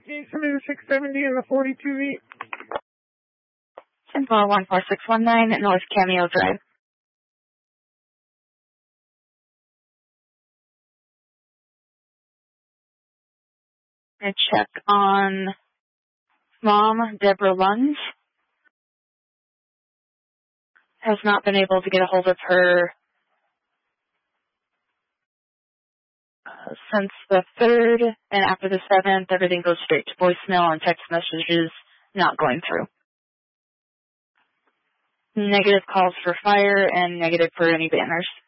Somebody the 670 and the 42-8. Central 14619 North Cameo Drive. I check on Mom, Deborah Lunds. Has not been able to get a hold of her since the 3rd, and after the 7th, everything goes straight to voicemail and text messages not going through. Negative calls for fire and negative for any banners.